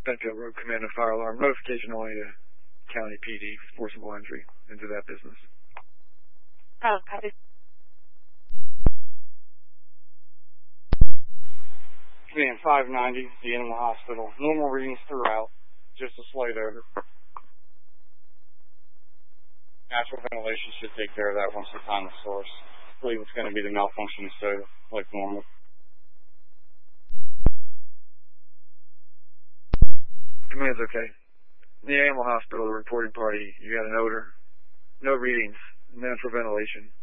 Benfield Road Command and Fire Alarm. Notification only to County PD for forcible entry into that business. Oh, copy. Command 590, the Animal Hospital. Normal readings throughout, just a slight odor. Natural ventilation should take care of that once we find the source. I believe it's going to be the malfunction soda, like normal. Command's okay. The Animal Hospital, the reporting party, you got an odor. No readings. Natural ventilation.